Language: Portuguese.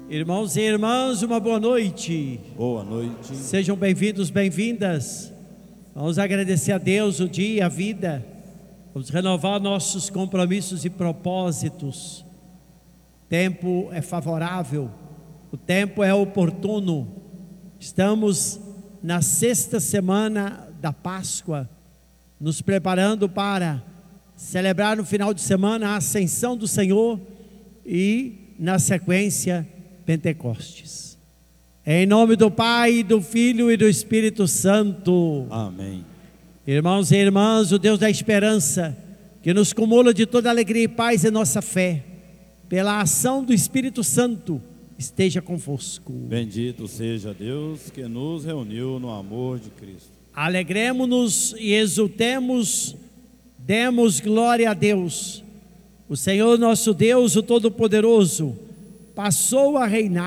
Irmãos e irmãs, uma boa noite. Boa noite. Sejam bem-vindos, bem-vindas. Vamos agradecer a Deus o dia, a vida. Vamos renovar nossos compromissos e propósitos. O tempo é favorável, o tempo é oportuno. Estamos na sexta semana da Páscoa, nos preparando para celebrar no final de semana a ascensão do Senhor e, na sequência, Pentecostes. Em nome do Pai, do Filho e do Espírito Santo. Amém. Irmãos e irmãs, o Deus da esperança, que nos cumula de toda alegria e paz em nossa fé, pela ação do Espírito Santo, esteja convosco. Bendito seja Deus que nos reuniu no amor de Cristo. Alegremo-nos e exultemos, demos glória a Deus. O Senhor nosso Deus, o Todo-Poderoso, passou a reinar.